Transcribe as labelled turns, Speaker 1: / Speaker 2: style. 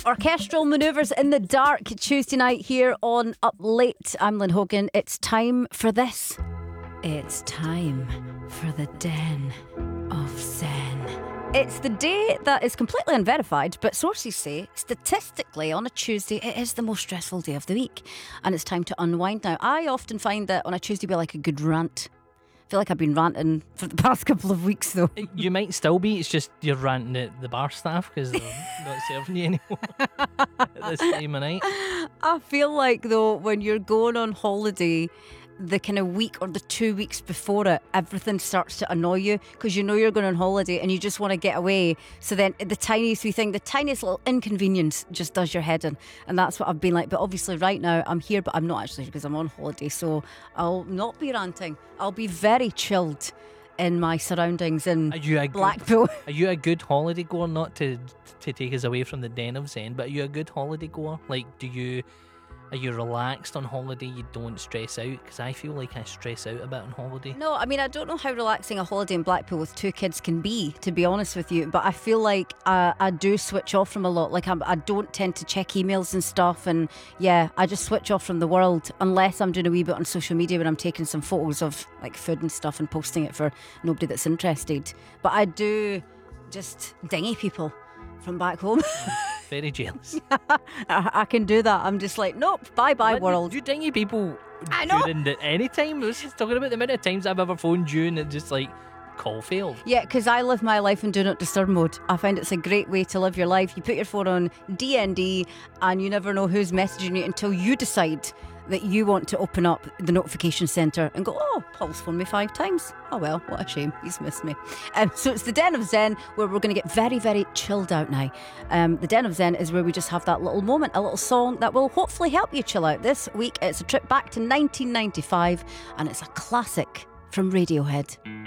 Speaker 1: Orchestral manoeuvres in the dark Tuesday night here on Up Late. I'm Lynn Hogan. It's time for this. It's time for the Den of Zen. It's the day that is completely unverified, but sources say statistically on a Tuesday it is the most stressful day of the week, and it's time to unwind now. I often find that on a Tuesday be like a good rant. I feel like I've been ranting for the past couple of weeks though.
Speaker 2: You might still be, it's just you're ranting at the bar staff because they're not serving you anymore at this time of night.
Speaker 1: I feel like though when you're going on holiday, the kind of week or the 2 weeks before it, everything starts to annoy you because you know you're going on holiday and you just want to get away. So then the tiniest wee thing, the tiniest little inconvenience just does your head in. And that's what I've been like. But obviously right now I'm here, but I'm not actually because I'm on holiday. So I'll not be ranting. I'll be very chilled in my surroundings in Blackpool.
Speaker 2: Are you a good holiday goer? Not to take us away from the Den of Zen, but are you a good holiday goer? Like, are you relaxed on holiday? You don't stress out? Because I feel like I stress out a bit on holiday.
Speaker 1: No, I mean, I don't know how relaxing a holiday in Blackpool with 2 kids can be, to be honest with you. But I feel like I do switch off from a lot. Like I don't tend to check emails and stuff. And yeah, I just switch off from the world unless I'm doing a wee bit on social media when I'm taking some photos of like food and stuff and posting it for nobody that's interested. But I do just dingy people from back home.
Speaker 2: Very jealous.
Speaker 1: I can do that. I'm just like, nope, bye world.
Speaker 2: You dingy people
Speaker 1: I know.
Speaker 2: during any time. I was just talking about the amount of times I've ever phoned you and it just like call failed.
Speaker 1: Yeah, because I live my life in do not disturb mode. I find it's a great way to live your life. You put your phone on DND and you never know who's messaging you until you decide that you want to open up the notification centre and go, oh, Paul's phoned me 5 times. Oh well, what a shame, he's missed me. So it's the Den of Zen where we're going to get very, very chilled out now. The Den of Zen is where we just have that little moment, a little song that will hopefully help you chill out. This week it's a trip back to 1995 and it's a classic from Radiohead.